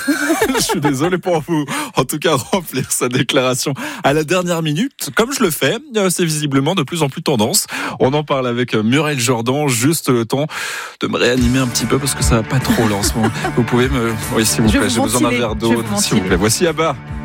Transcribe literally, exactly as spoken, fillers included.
Je suis désolé pour vous. En tout cas, remplir sa déclaration à la dernière minute, comme je le fais, c'est visiblement de plus en plus tendance. On en parle avec Muriel Jordan, juste le temps de me réanimer un petit peu parce que ça va pas trop là en ce moment. Vous pouvez me... Oui, s'il vous plaît, j'ai besoin d'un verre d'eau, s'il vous plaît. Voici Abba.